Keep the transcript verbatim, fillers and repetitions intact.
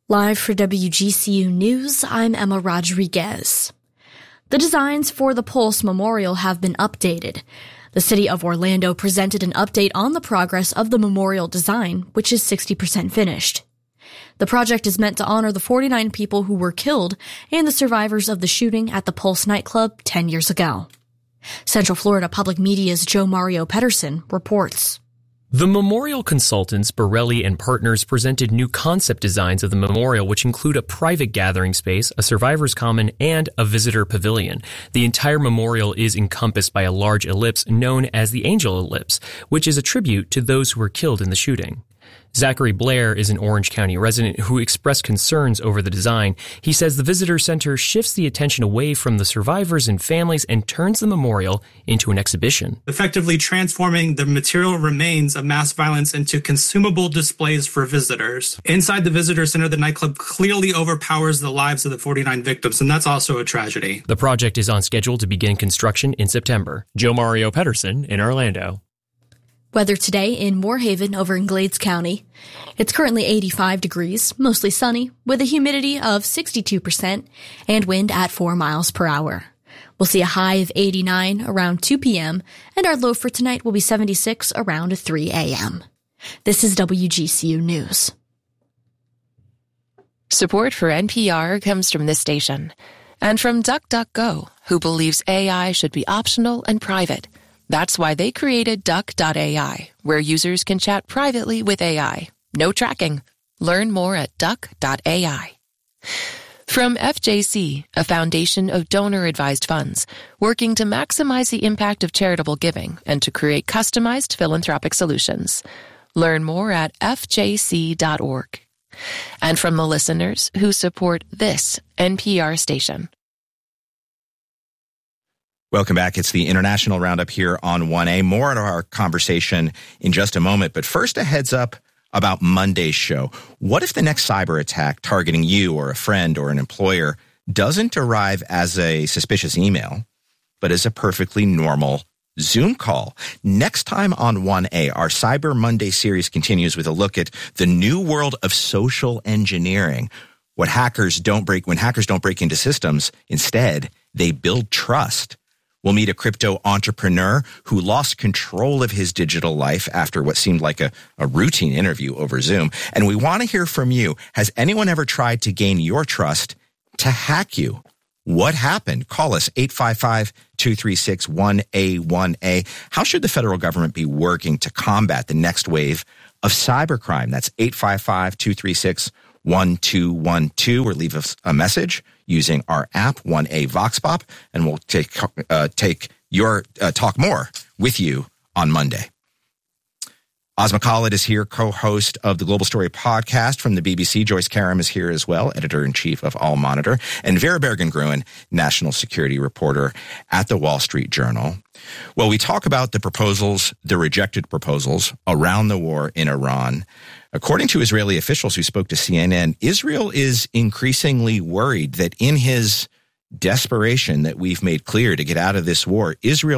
Live for W G C U News, I'm Emma Rodriguez. The designs for the Pulse Memorial have been updated. The city of Orlando presented an update on the progress of the memorial design, which is sixty percent finished. The project is meant to honor the forty-nine people who were killed and the survivors of the shooting at the Pulse nightclub ten years ago. Central Florida Public Media's Joe Mario Pedersen reports. The memorial consultants, Borelli and Partners, presented new concept designs of the memorial, which include a private gathering space, a survivor's common, and a visitor pavilion. The entire memorial is encompassed by a large ellipse known as the Angel Ellipse, which is a tribute to those who were killed in the shooting. Zachary Blair is an Orange County resident who expressed concerns over the design. He says the visitor center shifts the attention away from the survivors and families and turns the memorial into an exhibition. Effectively transforming the material remains of mass violence into consumable displays for visitors. Inside the visitor center, the nightclub clearly overpowers the lives of the forty-nine victims, and that's also a tragedy. The project is on schedule to begin construction in September. Joe Mario Pedersen in Orlando. Weather today in Moorhaven over in Glades County. It's currently eighty-five degrees, mostly sunny, with a humidity of sixty-two percent and wind at four miles per hour. We'll see a high of eighty-nine around two p.m. and our low for tonight will be seventy-six around three a.m. This is W G C U News. Support for N P R comes from this station and from DuckDuckGo, who believes A I should be optional and private. That's why they created Duck dot A I, where users can chat privately with A I. No tracking. Learn more at Duck dot A I. From F J C, a foundation of donor-advised funds, working to maximize the impact of charitable giving and to create customized philanthropic solutions. Learn more at F J C dot org. And from the listeners who support this N P R station. Welcome back. It's the International Roundup here on one A. More of our conversation in just a moment. But first, a heads up about Monday's show. What if the next cyber attack targeting you or a friend or an employer doesn't arrive as a suspicious email, but as a perfectly normal Zoom call? Next time on one A, our Cyber Monday series continues with a look at the new world of social engineering. What hackers don't break, when hackers don't break into systems, instead, they build trust. We'll meet a crypto entrepreneur who lost control of his digital life after what seemed like a, a routine interview over Zoom. And we want to hear from you. Has anyone ever tried to gain your trust to hack you? What happened? Call us eight five five, two three six, one A one A. How should the federal government be working to combat the next wave of cybercrime? That's eight five five, two three six, one two one two, or leave us a message using our app, one A Vox Pop, and we'll take uh, take your uh, talk more with you on Monday. Ozma Khalid is here, co-host of the Global Story podcast from the B B C. Joyce Karam is here as well, editor-in-chief of All Monitor. And Vera Bergen-Gruen, national security reporter at the Wall Street Journal. Well, we talk about the proposals, the rejected proposals around the war in Iran. According to Israeli officials who spoke to C N N, Israel is increasingly worried that in his desperation that we've made clear to get out of this war, Israel